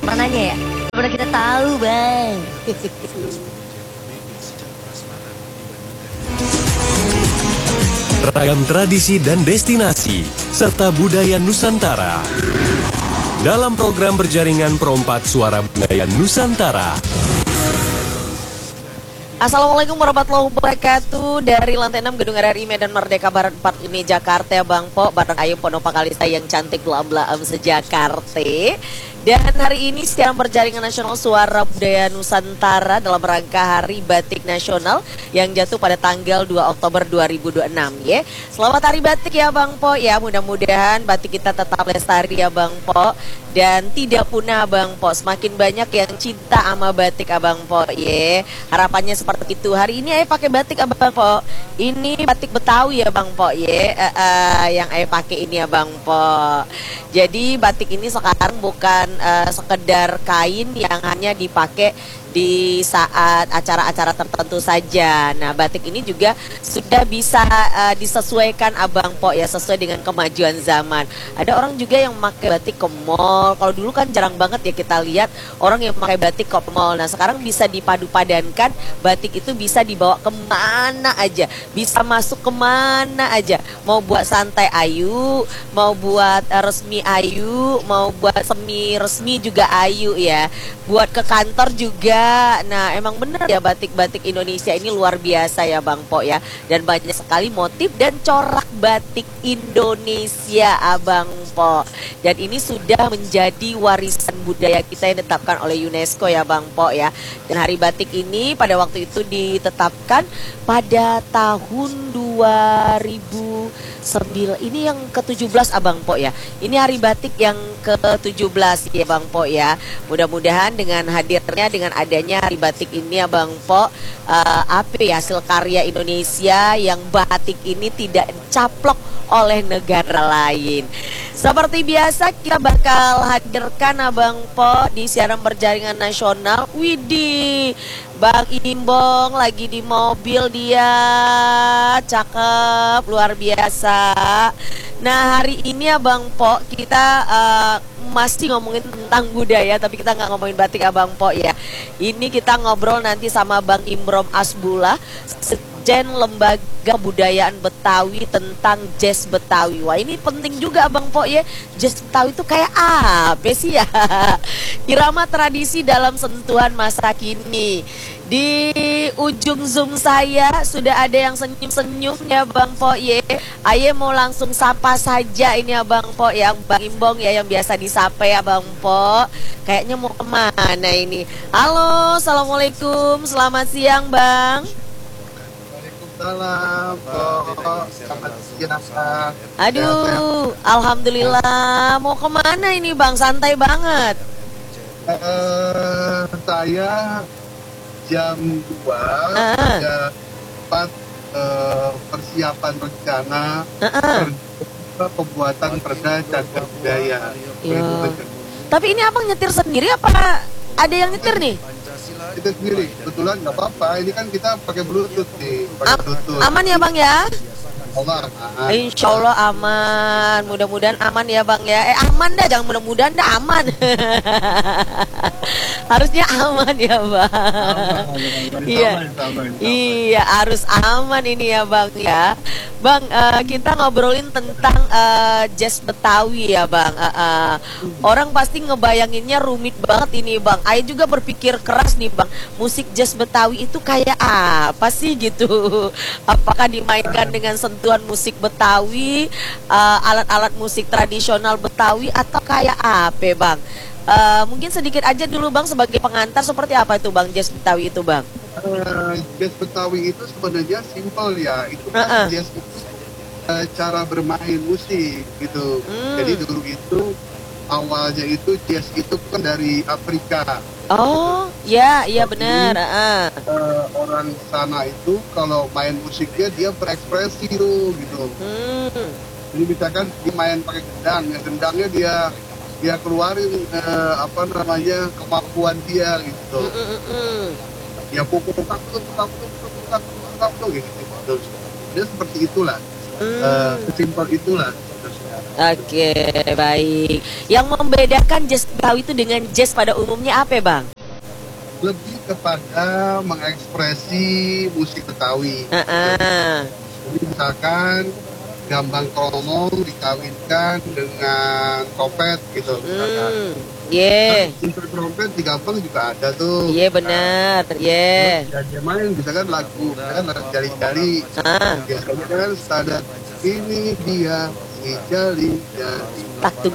Mananya ya? Pernah kita tahu, Bang. Ragam tradisi dan destinasi, serta budaya Nusantara. Dalam program berjaringan Perompak Suara Budaya Nusantara. Assalamualaikum warahmatullahi wabarakatuh. Dari lantai 6 Gedung RRI Medan Merdeka Barat 4 ini Jakarta ya Bang Po. Bareng Ayu Ponopa Kalista yang cantik belam-belam sejakarta. Dan hari ini siaran berjaringan nasional Suara Budaya Nusantara dalam rangka Hari Batik Nasional yang jatuh pada tanggal 2 Oktober 2026 ya. Selamat Hari Batik ya Bang Po ya. Mudah-mudahan batik kita tetap lestari ya Bang Po dan tidak punah Bang Po. Semakin banyak yang cinta sama batik Abang Po ya. Harapannya seperti itu. Hari ini Ayah pakai batik Abang Po. Ini batik Betawi ya Bang Po ya. Yang Ayah pakai ini ya Bang Po. Jadi batik ini sekarang bukan sekedar kain yang hanya dipakai di saat acara-acara tertentu saja. Nah, batik ini juga sudah bisa disesuaikan Abang Po ya, sesuai dengan kemajuan zaman. Ada orang juga yang memakai batik ke mall. Kalau dulu kan jarang banget ya kita lihat orang yang memakai batik ke mall. Nah, sekarang bisa dipadu-padankan, batik itu bisa dibawa kemana aja, bisa masuk kemana aja. Mau buat santai Ayu, mau buat resmi Ayu, mau buat semi resmi juga Ayu ya. Buat ke kantor juga. Nah, emang benar ya batik-batik Indonesia ini luar biasa ya Bang Po ya. Dan banyak sekali motif dan corak batik Indonesia Abang Po. Dan ini sudah menjadi warisan budaya kita yang ditetapkan oleh UNESCO ya Bang Po ya. Dan Hari Batik ini pada waktu itu ditetapkan pada tahun 2009. Ini yang ke-17 Abang Po ya. Ini Hari Batik yang ke-17 ya Bang Po ya. Mudah-mudahan dengan hadirnya, dengan adanya Hari Batik ini Abang Po, hasil karya Indonesia yang batik ini tidak caplok oleh negara lain. Seperti biasa kita bakal hadirkan Abang Po di siaran berjaringan nasional. Widih, Bang Imbong lagi di mobil dia, cakep, luar biasa. Nah, hari ini Abang Po kita masih ngomongin tentang budaya, tapi kita nggak ngomongin batik Abang Po ya. Ini kita ngobrol nanti sama Bang Imrom Asbullah, Sekjen Lembaga Kebudayaan Betawi tentang jazz Betawi. Wah, ini penting juga Abang Po ya. Jazz Betawi itu kayak apa sih ya? Irama tradisi dalam sentuhan masa kini. Di ujung Zoom saya sudah ada yang senyum-senyum ya Bang Po ya. Aye mau langsung sapa saja ini ya Bang Po ya, Bang Imbong ya yang biasa disapa ya Bang Po. Kayaknya mau kemana ini? Halo, Assalamualaikum, selamat siang Bang. Waalaikumsalam, selamat siang. Aduh, alhamdulillah. Mau kemana ini Bang? Santai banget. Saya jam 2 ada 4 persiapan rencana pembuatan perda cagar budaya. Tapi ini abang nyetir sendiri apa ada yang nyetir nih? Itu sendiri, kebetulan nggak apa-apa. Ini kan kita pakai Bluetooth nih, pakai Bluetooth. Aman ya Bang ya? Allah, Insya Allah aman. Mudah-mudahan aman ya Bang ya. Aman dah, jangan mudah-mudahan dah aman. Harusnya aman ya Bang. Iya, iya harus aman ini ya Bang ya. Bang, kita ngobrolin tentang jazz Betawi ya Bang. Orang pasti ngebayanginnya rumit banget ini Bang. Ayo juga berpikir keras nih Bang. Musik jazz Betawi itu kayak apa sih gitu? Apakah dimainkan dengan sentuhan musik Betawi, alat-alat musik tradisional Betawi, atau kayak apa Bang? Mungkin sedikit aja dulu Bang sebagai pengantar, seperti apa itu Bang jazz Betawi itu Bang? Jazz Betawi itu sebenarnya simpel ya. Itu kan jazz itu cara bermain musik gitu. Jadi dulu itu awalnya itu jazz itu kan dari Afrika. Oh, ya, iya benar. Orang sana itu kalau main musiknya dia berekspresi tuh gitu. Jadi misalkan dia main pakai gendang, ya gendangnya dia keluarin kemampuan dia gitu. Ya pukul gitu. Dia seperti itulah. Simpel itulah. Oke, baik. Yang membedakan jazz Betawi itu dengan jazz pada umumnya apa ya, Bang? Lebih kepada mengekspresi musik Betawi. Jadi misalkan gambang kromong dikawinkan dengan trompet gitu misalkan. Instrumen trompet di gambang juga ada tuh. Benar. Dan dia main misalkan lagu, misalkan jali-jali. Biasanya kan standar ini dia si jali jali. Tak dung.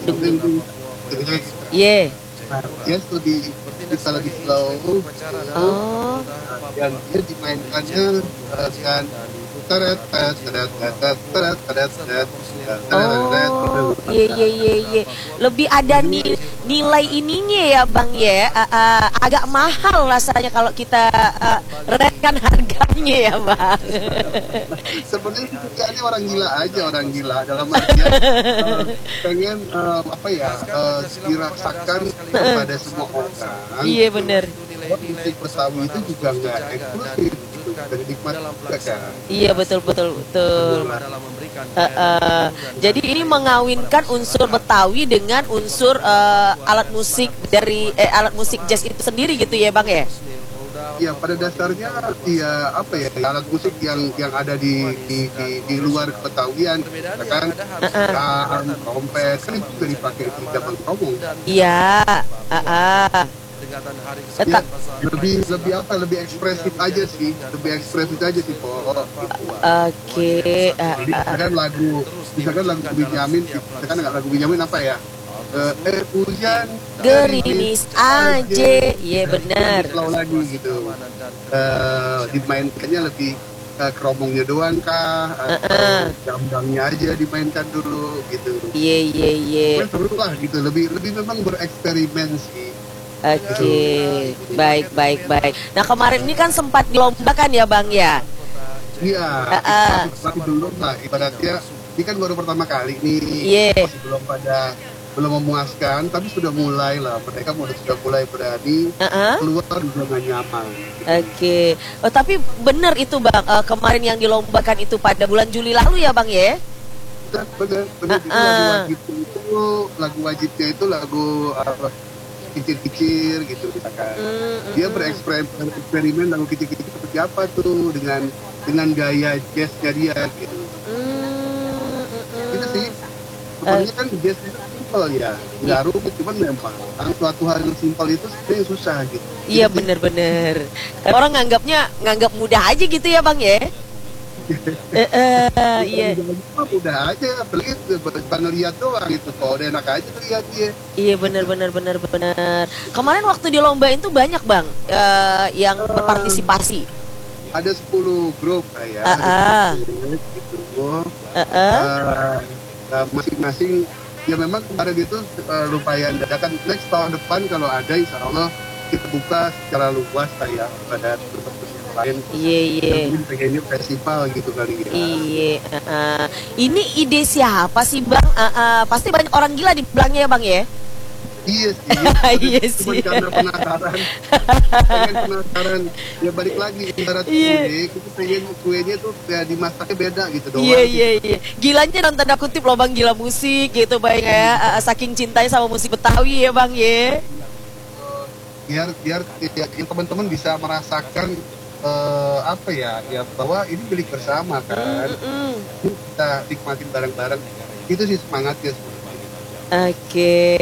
Nah, dia tuh bisa lebih slow. Yang dia dimainkannya dengan teret. Lebih ada nilai ininya ya, Bang ya. Agak mahal rasanya kalau kita rekan harganya ya, Bang. Sebenarnya ini orang gila dalam artian pengen dirasakan kepada semua orang. Iya benar. Musik Betawi itu juga nggak eksklusif gitu, dan nikmat juga kan. Iya betul. Jadi ini mengawinkan unsur Betawi dengan unsur alat musik dari alat musik jazz itu sendiri gitu ya, Bang ya? Ya pada dasarnya ya alat musik yang ada di luar Betawian, kan trompet kan itu juga dipakai di gambang kromong. Iya. Lebih ekspresif aja sih Po. Oke. Misalkan lagu Benyamin, lagu Benyamin apa ya? Hujan gerimis aja, iya benar. Slow lagi gitu. Dimainkannya lebih kromongnya doang kah? Atau gambangnya aja dimainkan dulu gitu. Iya. Seru lah gitu. Lebih memang bereksperimen sih. Oke, baik. Nah kemarin ini kan sempat dilombakan ya, Bang ya? Iya. Tapi belum lah. Ibaratnya ini kan baru pertama kali nih. Masih belum memuaskan, tapi sudah mulai lah. Mereka sudah mulai berani keluar dari zona nyaman. Gitu. Oke. Tapi benar itu, Bang. Kemarin yang dilombakan itu pada bulan Juli lalu ya, Bang ya? Benar. Lagu wajibnya itu lagu kicir-kicir gitu misalkan. Dia bereksperimen lagu kicir-kicir seperti apa tuh dengan gaya jazznya dia gitu. Itu sih. Sebenarnya kan jazz itu simpel ya, nggak rumit, cuman memang suatu hal yang simpel itu sebenarnya susah gitu. Iya benar. Orang nganggap mudah aja gitu ya, Bang ya? Iya. Udah aja, beli ngeliat doang gitu, kok udah enak aja tuh lihat dia. Iya benar. Kemarin waktu di lomba itu banyak, Bang, yang berpartisipasi. Ada 10 grup ya. Masing-masing ya memang kemarin itu lumayan dadakan. Next tahun depan kalau ada, insya Allah kita buka secara luas ya pada grup-grup lain. Iya. Pengennya festival gitu kali ya. Iya. Ini ide siapa sih, Bang? Pasti banyak orang gila di belakangnya ya, Bang ya? Iya sih. Iya sih. Karena penasaran. Ya balik lagi ibarat kue, kita pengen kuenya tuh ya dimasaknya beda gitu doang. Iya. Gilanya dalam tanda kutip loh, Bang, gila musik gitu, Bang ya. Saking cintanya sama musik Betawi ya, Bang ya. Biar teman-teman bisa merasakan bahwa ini milik bersama kan. Kita nikmatin bareng-bareng. Itu sih semangatnya. Oke.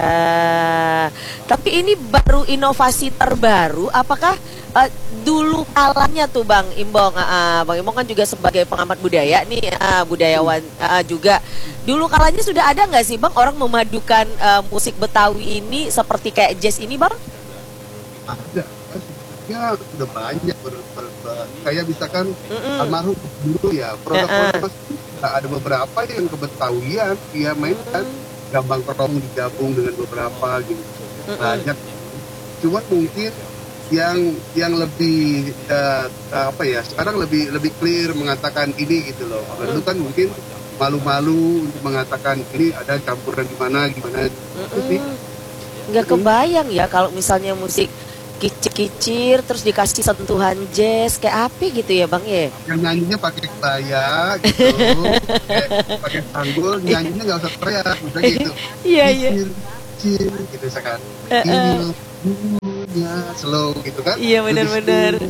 Tapi ini baru inovasi terbaru. Apakah dulu kalanya tuh Bang Imbong, Bang Imbong kan juga sebagai pengamat budaya nih, budayawan juga. Dulu kalanya sudah ada nggak sih Bang orang memadukan musik Betawi ini seperti kayak jazz ini Bang? Ada. Ya udah banyak kayak misalkan almarhum dulu ya produk-produk ada beberapa yang kebetawian dia mainkan gambang kromong digabung dengan beberapa gitu banyak. Cuman mungkin yang lebih sekarang lebih clear mengatakan ini gitu loh. Dulu kan mungkin malu-malu untuk mengatakan ini ada campuran gimana gitu sih. Nggak kebayang ya kalau misalnya musik Kicir-kicir terus dikasih sentuhan jazz kayak apa gitu ya Bang ya? Yang nyanyinya pakai kebaya gitu, pakai tanggul, nyanyinya nggak usah teriak, udah gitu. Iya iya. Kicir, gitu sekarang. Ini dunia slow gitu kan? Iya benar-benar.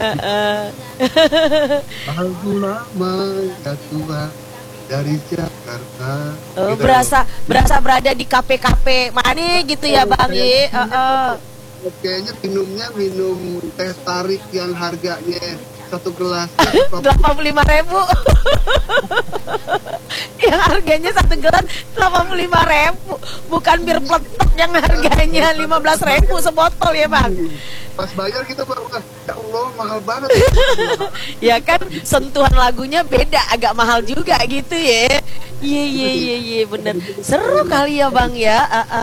Lagu lama ya tua dari Jakarta. Oh, gitu. berasa berada di kafe-kafe mana gitu ya Bang ya? Kayaknya minum teh tarik yang harganya satu gelas 85.000. Yang harganya satu gelas 85.000, bukan bir peletok yang harganya 15.000 sebotol ya Bang. Pas bayar kita baru ya Allah mahal banget. Ya kan sentuhan lagunya beda, agak mahal juga gitu ya. Iya bener. Seru kali ya Bang ya.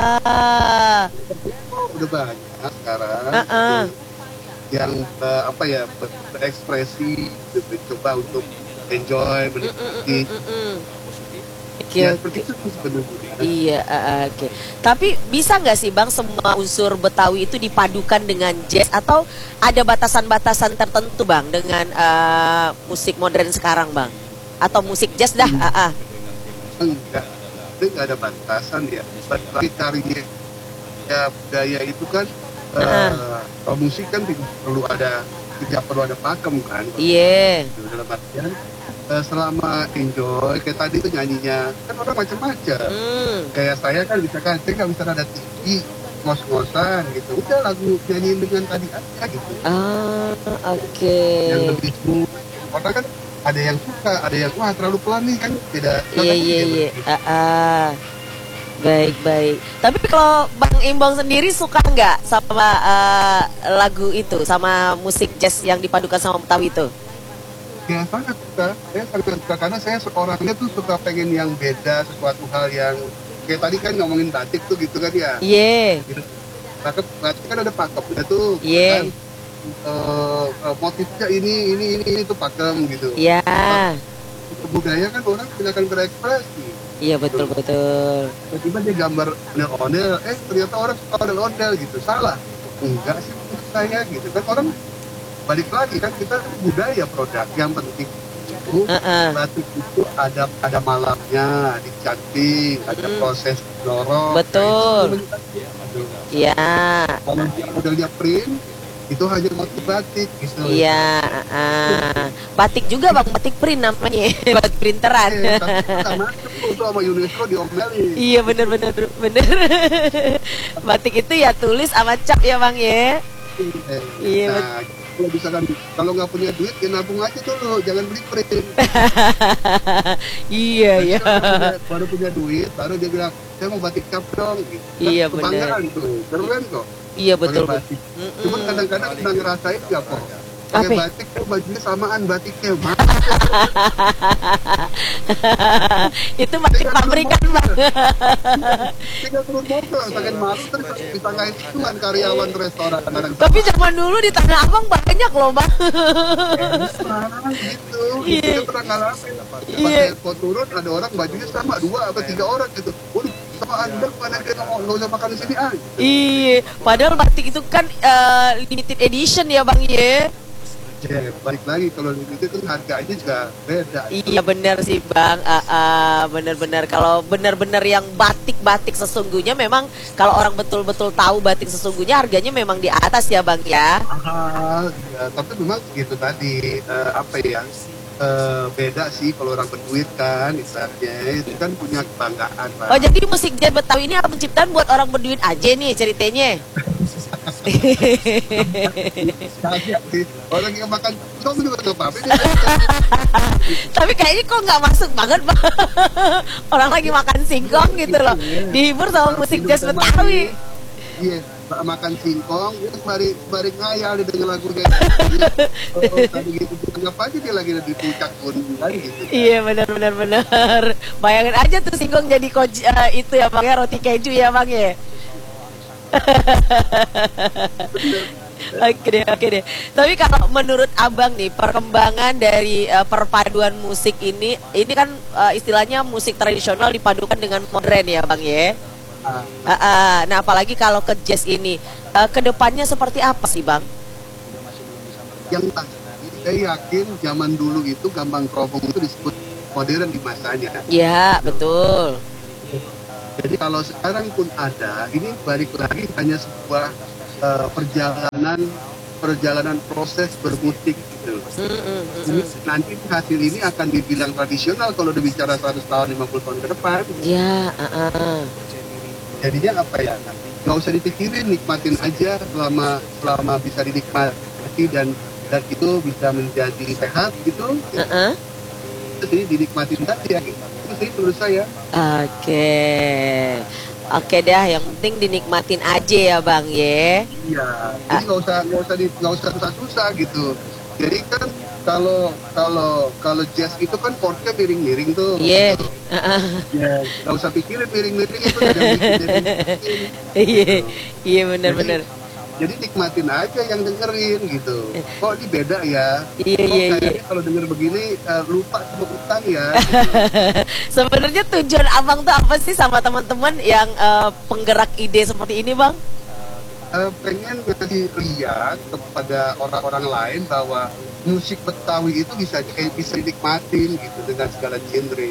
Udah banyak sekarang yang berekspresi, coba untuk enjoy, menikmati. Ya, seperti itu sebenarnya. Iya, oke. Tapi bisa nggak sih Bang semua unsur Betawi itu dipadukan dengan jazz atau ada batasan-batasan tertentu Bang dengan musik modern sekarang Bang? Atau musik jazz dah? Enggak, itu nggak ada batasan ya. Bagi carinya ya budaya itu kan, kalau musik kan tidak perlu ada pakem kan? Iya. Dalam artian selama enjoy, kayak tadi tuh nyanyinya kan orang macam-macam. Kayak saya kan saya nggak bisa nada tinggi, ngos-ngosan gitu. Udah lagu nyanyiin dengan tadi aja gitu. Oke. Yang lebih smooth. Orang kan ada yang suka, ada yang wah terlalu pelan nih kan tidak. Iya. Baik. Tapi kalau Bang Imbong sendiri suka nggak sama lagu itu, sama musik jazz yang dipadukan sama Betawi itu? Ya sangat suka. Saya sangat suka karena saya orangnya tuh suka pengen yang beda, sesuatu hal yang kayak tadi kan ngomongin batik tuh gitu kan ya. Iya. Gitu. Batik kan ada pakemnya tuh. Iya. Kan, motifnya ini tuh pakem gitu. Iya. Budaya kan orang silakan berekspresi. Iya betul. Tiba-tiba dia gambar ondel-ondel, ternyata orang suka ondel-ondel gitu. Salah. Enggak sih menurut saya gitu kan, orang balik lagi kan kita budaya produk yang penting itu batik itu ada malamnya, dicanting, ada proses dorong. Betul. Iya. Kalau modelnya print itu hanya motif batik gitu. Iya. Batik juga Bang, batik print namanya, batik printeran. Sama itu sama UNESCO diomelin. Iya bener. Batik itu ya tulis sama cap ya Bang ya. Iya. Nah, kalau misalkan kalau nggak punya duit ya nabung aja dulu, jangan beli print. Iya. Baru punya duit, baru dia bilang saya mau batik cap dong. Gitu. Iya benar. Tuh, keren kok. Iya betul. Cuma kadang-kadang pernah ngerasain nggak kok? Pakai batik tuh bajunya samaan batiknya. Itu batik pabrikan Bang. Tinggal turun motor, saking malu terus ditangain tuan karyawan restoran. Tapi zaman dulu di Tanah Abang banyak loh Bang. Gitu, kita pernah ngalamin. Pas mau turun ada orang bajunya sama 2 atau 3 orang gitu. Waduh, sama Anda mana kita nggak usah makan di sini ah. Iya, padahal batik itu kan limited edition ya Bang ya. Ya, balik lagi kalau itu kan harganya juga beda. Iya benar sih Bang, benar-benar kalau benar-benar yang batik sesungguhnya memang kalau orang betul-betul tahu batik sesungguhnya harganya memang di atas ya Bang ya. Ya, tapi memang gitu tadi beda sih kalau orang berduit kan, misalnya itu kan punya kebanggaan. Oh jadi musik jazz Betawi ini apa penciptaan buat orang berduit aja nih ceritanya? Orang yang makan kamu juga nggak apa-apa. Tapi kayaknya kok nggak masuk banget Bang. Orang lagi makan singkong gitu loh, dihibur sama musik jazz Betawi. Iya, makan singkong, terus bari ngayal dengan lagunya. Tadi gitu, anggap aja dia lagi di puncak gunung gitu. Iya benar. Bayangin aja tuh singkong jadi itu ya Bang ya, roti keju ya Bang ya. Oke deh. Tapi kalau menurut Abang nih perkembangan dari perpaduan musik ini kan istilahnya musik tradisional dipadukan dengan modern ya Bang ya. Nah apalagi kalau ke jazz ini, kedepannya seperti apa sih Bang? Yang pasti saya yakin zaman dulu itu gambang kromong itu disebut modern di masanya. Ya betul. Jadi kalau sekarang pun ada, ini balik lagi hanya sebuah perjalanan proses bermusik gitu. Nanti hasil ini akan dibilang tradisional kalau udah bicara 100 tahun, 50 tahun ke depan. Ya, Jadinya apa ya? Nggak usah dipikirin, nikmatin aja selama bisa dinikmati dan itu bisa menjadi sehat gitu. Terus ini dinikmatin aja gitu. Itu sih menurut saya. Oke dah, yang penting dinikmatin aja ya Bang ya. Iya. Jadi nggak usah susah-susah gitu. Jadi kan kalau jazz itu kan chordnya miring-miring tuh. Iya. Gitu. Nggak usah pikirin miring-miring itu ada Iya benar-benar. Jadi nikmatin aja yang dengerin gitu. Kok ini beda ya? Iya. Kalau denger begini lupa sama utang ya. Sebenarnya tujuan Abang tuh apa sih sama teman-teman yang penggerak ide seperti ini Bang? Pengen ngasih lihat kepada orang-orang lain bahwa musik Betawi itu bisa dinikmatin gitu dengan segala genre.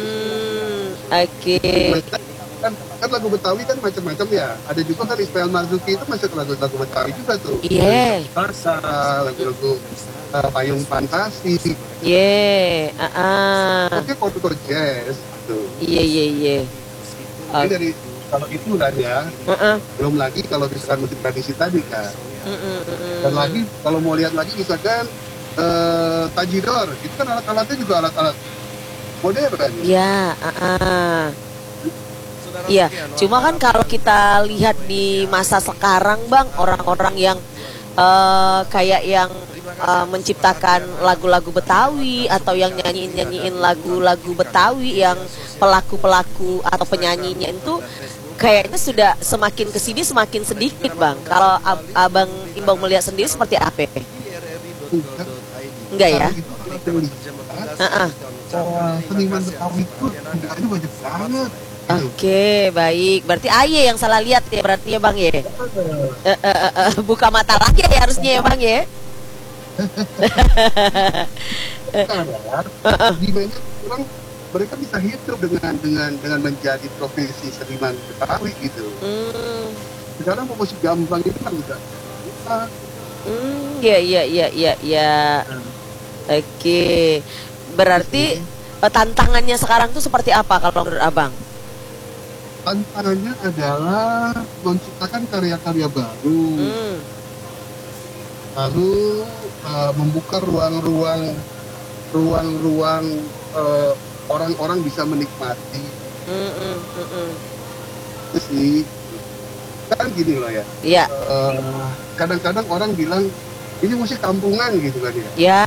Oke. Kan lagu Betawi kan macam-macam ya. Ada juga kan Ismail Marzuki itu masuk lagu-lagu Betawi juga tuh. Iya. Lagu-lagu Payung Fantasi. Iya. Oke, chord jazz gitu. Iya. Jadi dari kalau itu kan ya. Belum lagi kalau misalkan musik tradisi tadi kan. Dan lagi kalau mau lihat lagi misalkan tajidor, itu kan alat-alatnya juga alat-alat modern. Iya. Iya, cuma kan kalau kita lihat di masa sekarang Bang, orang-orang yang kayak yang menciptakan lagu-lagu Betawi atau yang nyanyiin lagu-lagu Betawi, yang pelaku-pelaku atau penyanyinya itu kayaknya sudah semakin kesini semakin sedikit Bang. Kalau Abang Imbang melihat sendiri seperti apa? Enggak ya? Seniman Betawi itu ada banyak banget. Oke, baik. Berarti Aye yang salah lihat ya berarti ya Bang ya. Buka mata lagi ya harusnya ya Bang ya. Di mana orang mereka bisa hidup dengan menjadi profesi seniman Betawi gitu. Sekarang musik gambang itu kan udah. Iya. Oke. Berarti tantangannya sekarang tuh seperti apa kalau menurut Abang? Tantangannya adalah menciptakan karya-karya baru, lalu membuka ruang-ruang orang-orang bisa menikmati. Terus nih, kan gini loh ya. Iya. Kadang-kadang orang bilang ini musik kampungan gitu kan ya. Ya.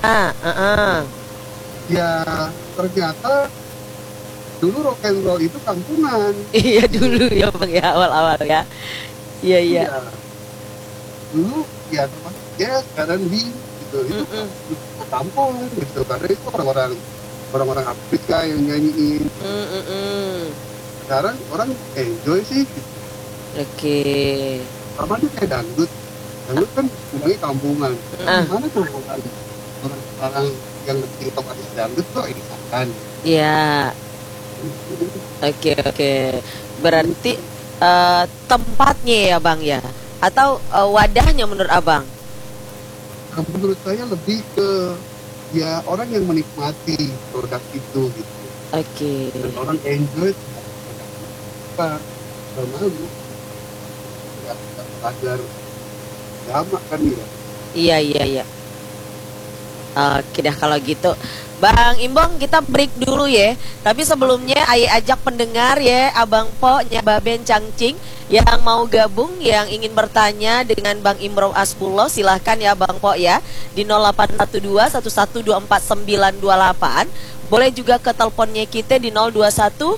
Ya ternyata dulu rock and roll itu kampungan. Iya dulu ya Bang ya, awal-awal ya. Iya. Dulu ya termasuk jazz, R&B gitu. Itu kampung gitu. Karena itu orang-orang Afrika yang nyanyiin. Sekarang orang enjoy sih gitu. Oke. Sama dia kayak dangdut. Dangdut kan bilangnya kampungan. Gimana tuh orang yang TikTok artis dangdut tuh ini kan. Iya. Oke. Berarti tempatnya ya Bang ya, atau wadahnya menurut Abang? Menurut saya lebih ke ya orang yang menikmati produk itu gitu. Oke. Dan orang enjoy apa malu ya belajar agama kan ya. Iya. Oke dah kalau gitu. Bang Imbong, kita break dulu ya. Tapi sebelumnya Aye ajak pendengar ya, Abang Po, Nyababen Cangcing yang mau gabung, yang ingin bertanya dengan Bang Imro Aspulo, silahkan ya Bang Po ya di 0812 1124 928. Boleh juga ke teleponnya kita di 021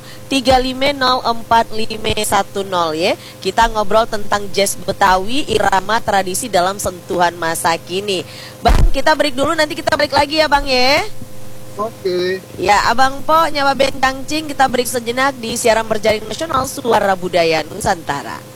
3504510 ya. Kita ngobrol tentang jazz Betawi, irama tradisi dalam sentuhan masa kini. Bang, kita break dulu, nanti kita break lagi ya Bang ya. Oke. Ya, Abang Po, Nyawa Bencang Cing, kita break sejenak di siaran berjaring nasional Suara Budaya Nusantara.